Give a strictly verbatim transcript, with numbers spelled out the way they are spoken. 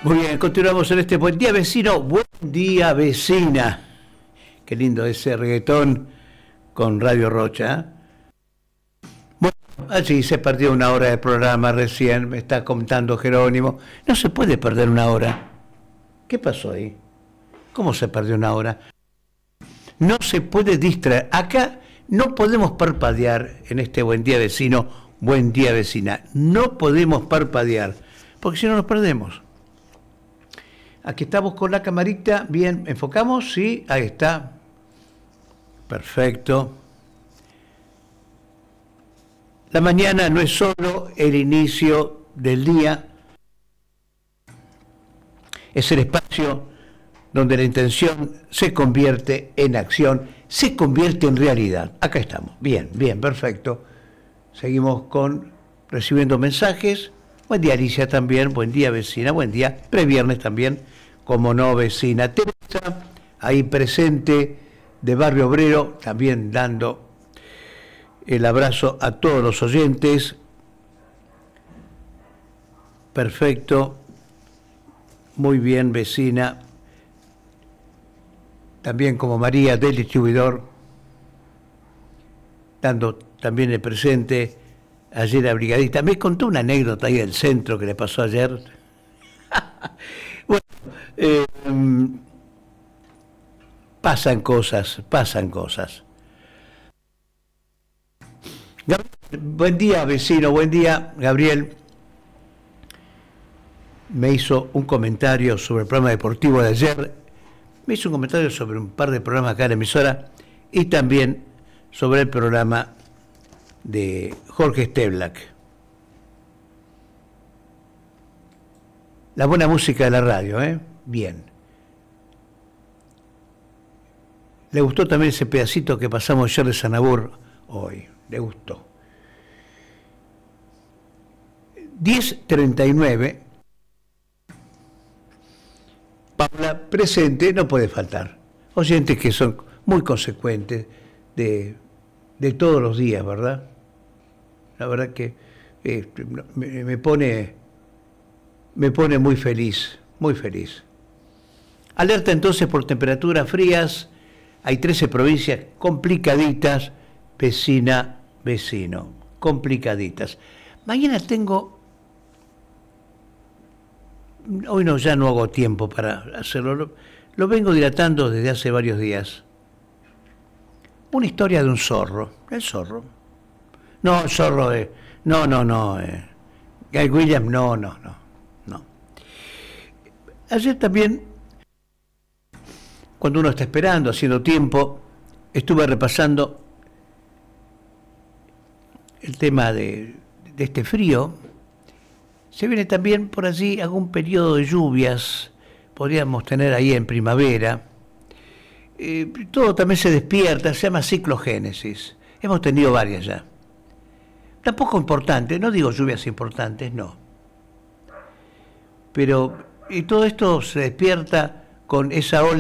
Muy bien, continuamos en este Buen Día Vecino, Buen Día Vecina. Qué lindo ese reggaetón con Radio Rocha. Bueno, allí se perdió una hora de programa recién, me está contando Jerónimo. No se puede perder una hora. ¿Qué pasó ahí? ¿Cómo se perdió una hora? No se puede distraer. Acá no podemos parpadear en este Buen Día Vecino, Buen Día Vecina. No podemos parpadear, porque si no nos perdemos. Aquí estamos con la camarita, bien, enfocamos, sí, ahí está. Perfecto. La mañana no es solo el inicio del día, es el espacio donde la intención se convierte en acción, se convierte en realidad. Acá estamos, bien, bien, perfecto. Seguimos con recibiendo mensajes. Buen día, Alicia, también, buen día, vecina, buen día, previernes también, como no, vecina. Teresa, ahí presente, de Barrio Obrero, también dando el abrazo a todos los oyentes. Perfecto, muy bien, vecina. También como María del distribuidor, dando también el presente. Ayer a Brigadista, me contó una anécdota ahí del centro que le pasó ayer. Bueno, eh, pasan cosas, pasan cosas. Gabriel, buen día, vecino, buen día, Gabriel. Me hizo un comentario sobre el programa deportivo de ayer, me hizo un comentario sobre un par de programas acá en la emisora y también sobre el programa de Jorge Steblack. La buena música de la radio, ¿eh? Bien. Le gustó también ese pedacito que pasamos ayer de Sanabur hoy. Le gustó. diez treinta y nueve. Paula, presente, no puede faltar. Oyentes que son muy consecuentes de, de todos los días, ¿verdad? La verdad que eh, me, me pone me pone muy feliz, muy feliz. Alerta entonces por temperaturas frías. Hay trece provincias complicaditas, vecina, vecino, complicaditas. Mañana tengo, hoy no, ya no hago tiempo para hacerlo, lo, lo vengo dilatando desde hace varios días. Una historia de un zorro, el zorro. No, el zorro de, no, no, no, eh, Guy Williams, no, no, no, no. Ayer también, cuando uno está esperando, haciendo tiempo, estuve repasando el tema de, de este frío. Se viene también por allí algún periodo de lluvias, podríamos tener ahí en primavera. Eh, todo también se despierta, se llama ciclogénesis. Hemos tenido varias ya. Tampoco importantes, no digo lluvias importantes, no. Pero y todo esto se despierta con esa ola